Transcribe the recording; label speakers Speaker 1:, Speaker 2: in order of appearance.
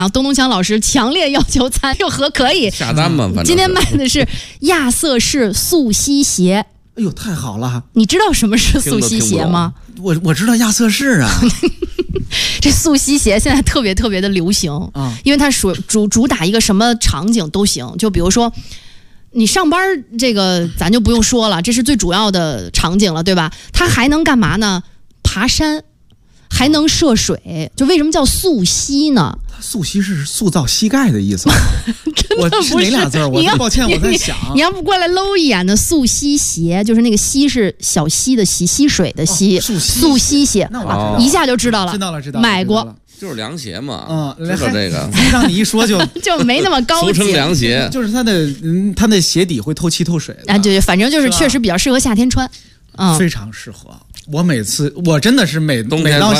Speaker 1: 然后东强老师强烈要求咱就和可以
Speaker 2: 下单吧，反正
Speaker 1: 今天卖的是亚瑟士素膝鞋。
Speaker 3: 哎呦，太好了！
Speaker 1: 你知道什么是素膝鞋吗？
Speaker 3: 我知道亚瑟士啊。
Speaker 1: 这素膝鞋现在特别特别的流行啊，因为它主打一个什么场景都行，就比如说你上班这个咱就不用说了，这是最主要的场景了，对吧？它还能干嘛呢？爬山。还能涉水，就为什么叫素膝呢？
Speaker 3: 素膝是塑造膝盖的意思吗？
Speaker 1: 真的不是，
Speaker 3: 我是哪俩字？我抱歉，我在想。
Speaker 1: 你要不过来搂一眼的素膝鞋，就是那个膝是小溪的溪，溪水的溪，素膝鞋，
Speaker 3: 那我
Speaker 1: 一下就知道了。
Speaker 3: 知道了，
Speaker 1: 买过。
Speaker 2: 就是凉鞋嘛，知道这个，
Speaker 3: 让你一说就
Speaker 1: 没那么高级。
Speaker 2: 俗称凉鞋，
Speaker 3: 就是它的鞋底会透气透水的。
Speaker 1: 啊，对，反正就是确实比较适合夏天穿，
Speaker 3: 非常适合。我真的是每到